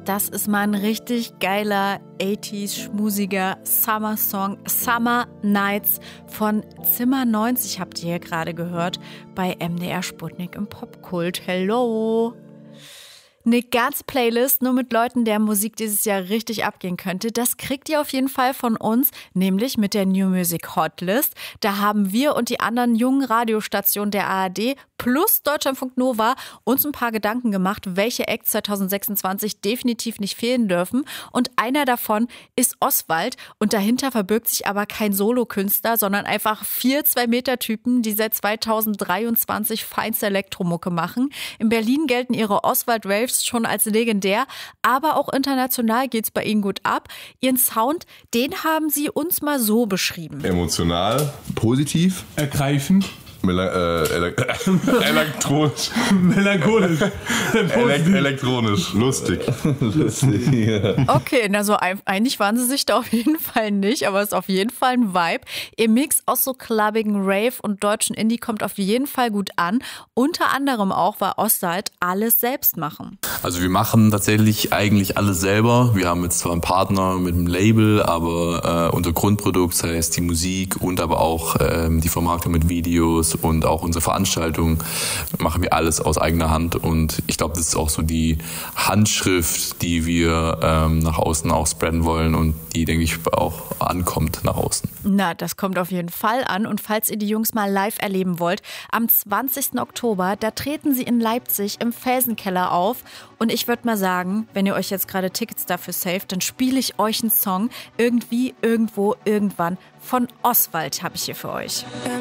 Das ist mal ein richtig geiler 80s schmusiger Summer-Song. Summer Nights von Zimmer 90 habt ihr hier gerade gehört bei MDR Sputnik im Popkult. Hello! Eine ganze Playlist nur mit Leuten, deren Musik dieses Jahr richtig abgehen könnte. Das kriegt ihr auf jeden Fall von uns, nämlich mit der New Music Hotlist. Da haben wir und die anderen jungen Radiostationen der ARD plus Deutschlandfunk Nova uns ein paar Gedanken gemacht, welche Acts 2026 definitiv nicht fehlen dürfen. Und einer davon ist Oswald. Und dahinter verbirgt sich aber kein Solokünstler, sondern einfach 4 2-Meter-Typen, die seit 2023 feinste Elektromucke machen. In Berlin gelten ihre Oswald-Raves schon als legendär, aber auch international geht's bei ihnen gut ab. Ihren Sound, den haben sie uns mal so beschrieben. Emotional, positiv, ergreifend, elektronisch. melancholisch, Elektronisch, lustig. ja. Okay, also einig waren sie sich da auf jeden Fall nicht, aber es ist auf jeden Fall ein Vibe. Ihr Mix aus so clubbigen Rave und deutschen Indie kommt auf jeden Fall gut an. Unter anderem auch, weil Oswald alles selbst machen. Also wir machen tatsächlich eigentlich alles selber. Wir haben jetzt zwar einen Partner mit einem Label, aber unser Grundprodukt, das heißt die Musik und aber auch die Vermarktung mit Videos und auch unsere Veranstaltungen, machen wir alles aus eigener Hand. Und ich glaube, das ist auch so die Handschrift, die wir nach außen auch spreaden wollen und die, denke ich, auch ankommt nach außen. Na, das kommt auf jeden Fall an. Und falls ihr die Jungs mal live erleben wollt, am 20. Oktober, da treten sie in Leipzig im Felsenkeller auf. Und ich würde mal sagen, wenn ihr euch jetzt gerade Tickets dafür saved, dann spiele ich euch einen Song. Irgendwie, irgendwo, irgendwann von Oswald habe ich hier für euch.